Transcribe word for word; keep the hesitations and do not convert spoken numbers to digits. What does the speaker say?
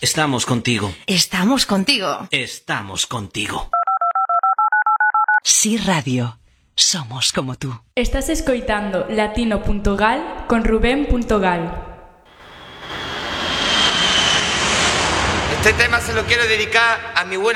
Estamos contigo. Estamos contigo. Estamos contigo. Sí Radio. Somos como tú. Estás escoitando latino punto gal con Rubén punto gal. Este tema se lo quiero dedicar a mi buena